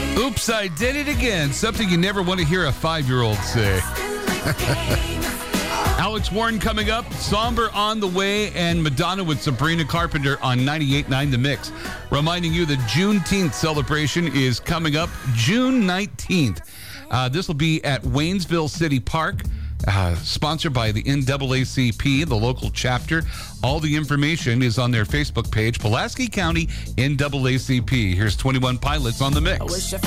Oops, I did it again. Something you never want to hear a 5-year-old say. Alex Warren coming up, Somber on the way, and Madonna with Sabrina Carpenter on 98.9 The Mix. Reminding you the Juneteenth celebration is coming up June 19th. This will be at Waynesville City Park, sponsored by the NAACP, the local chapter. All the information is on their Facebook page, Pulaski County NAACP. Here's 21 Pilots on The Mix.